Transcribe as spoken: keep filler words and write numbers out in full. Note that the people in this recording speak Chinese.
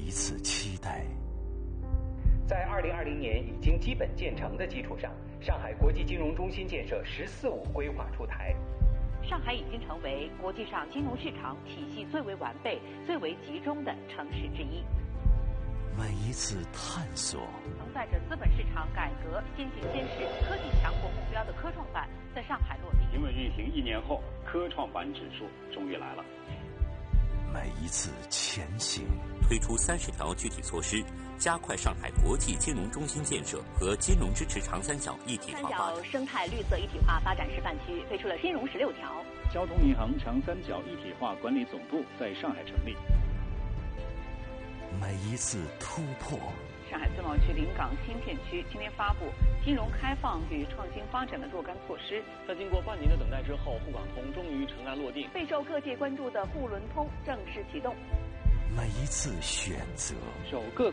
一次期待。 在二零二零年已经基本建成的基础上，上海国际金融中心建设“十四五”规划出台。 上海已经成为国际上金融市场体系最为完备、最为集中的城市之一。 每一次探索， 承载着资本市场改革先行先试、科技强国目标的科创板在上海落地。 平稳运行一年后，科创板指数终于来了。 每一次前行， 推出三十条具体措施，加快上海国际金融中心建设和金融支持长三角一体化发展。 三角生态绿色一体化发展示范区推出了金融十六条。 交通银行长三角一体化管理总部在上海成立。 每一次突破， 上海自贸区临港新片区今天发布金融开放与创新发展的若干措施。 在经过半年的等待之后，沪港通终于尘埃落定。 备受各界关注的沪伦通正式启动。 每一次选择， 受各